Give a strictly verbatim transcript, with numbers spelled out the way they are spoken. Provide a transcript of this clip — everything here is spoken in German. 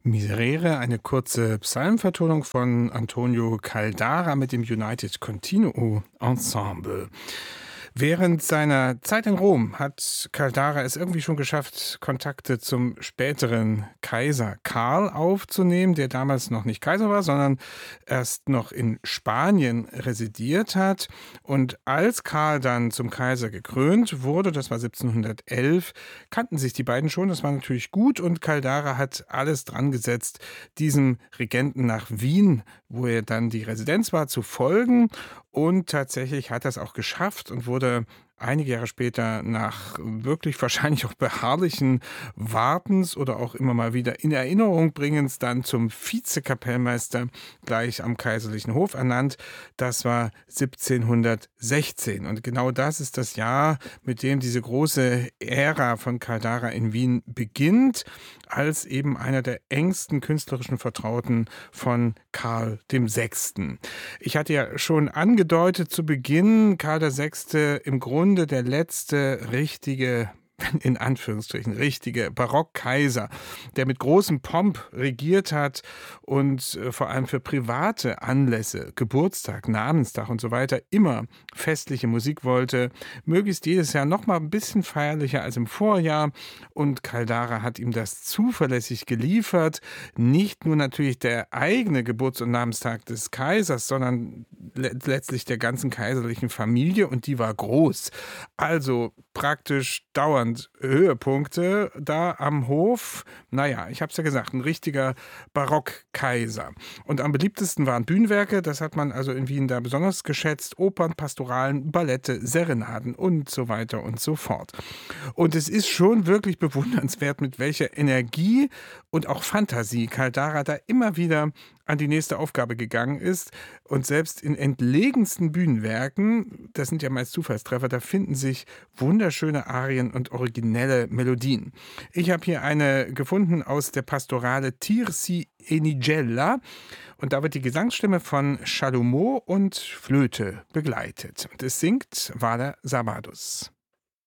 Miserere, eine kurze Psalmvertonung von Antonio Caldara mit dem United Continuo Ensemble. Während seiner Zeit in Rom hat Caldara es irgendwie schon geschafft, Kontakte zum späteren Kaiser Karl aufzunehmen, der damals noch nicht Kaiser war, sondern erst noch in Spanien residiert hat. Und als Karl dann zum Kaiser gekrönt wurde, das war siebzehnhundertelf, kannten sich die beiden schon, das war natürlich gut, und Caldara hat alles dran gesetzt, diesem Regenten nach Wien, wo er dann die Residenz war, zu folgen. Und tatsächlich hat er es auch geschafft und wurde einige Jahre später nach wirklich wahrscheinlich auch beharrlichen Wartens oder auch immer mal wieder in Erinnerung bringens dann zum Vizekapellmeister gleich am kaiserlichen Hof ernannt. Das war siebzehnhundertsechzehn. Und genau das ist das Jahr, mit dem diese große Ära von Caldara in Wien beginnt, als eben einer der engsten künstlerischen Vertrauten von Karl dem Sechsten. Ich hatte ja schon angedeutet zu Beginn, Karl der Sechste im Grunde der letzte richtige, in Anführungsstrichen, richtige Barockkaiser, der mit großem Pomp regiert hat und äh, vor allem für private Anlässe, Geburtstag, Namenstag und so weiter, immer festliche Musik wollte, möglichst jedes Jahr noch mal ein bisschen feierlicher als im Vorjahr, und Caldara hat ihm das zuverlässig geliefert. Nicht nur natürlich der eigene Geburts- und Namenstag des Kaisers, sondern le- letztlich der ganzen kaiserlichen Familie, und die war groß. Also praktisch dauernd Höhepunkte da am Hof. Naja, ich habe es ja gesagt, ein richtiger Barockkaiser. Und am beliebtesten waren Bühnenwerke, das hat man also in Wien da besonders geschätzt, Opern, Pastoralen, Ballette, Serenaden und so weiter und so fort. Und es ist schon wirklich bewundernswert, mit welcher Energie und auch Fantasie Caldara da immer wieder an die nächste Aufgabe gegangen ist. Und selbst in entlegensten Bühnenwerken, das sind ja meist Zufallstreffer, da finden sich wunderschöne Arien und originelle Melodien. Ich habe hier eine gefunden aus der Pastorale Tirsi e Nigella, und da wird die Gesangsstimme von Chalumeau und Flöte begleitet. Und es singt Vater Sabadus.